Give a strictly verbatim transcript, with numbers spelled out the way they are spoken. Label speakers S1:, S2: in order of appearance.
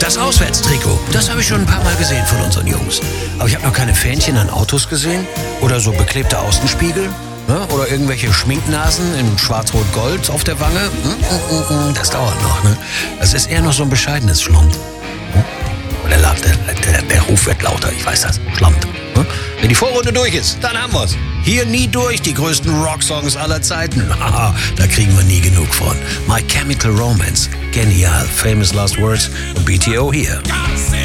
S1: Das Auswärtstrikot, das habe ich schon ein paar Mal gesehen von unseren Jungs. Aber ich habe noch keine Fähnchen an Autos gesehen oder so beklebte Außenspiegel. Ja, oder irgendwelche Schminknasen in Schwarz-Rot-Gold auf der Wange. Das dauert noch, ne? Das ist eher noch so ein bescheidenes Schlund. Der, der, der, der Ruf wird lauter, ich weiß das. Schlund. Wenn die Vorrunde durch ist, dann haben wir's. Hier nie durch, die größten Rocksongs aller Zeiten. Haha, da kriegen wir nie genug von. My Chemical Romance, genial, Famous Last Words und B T O hier.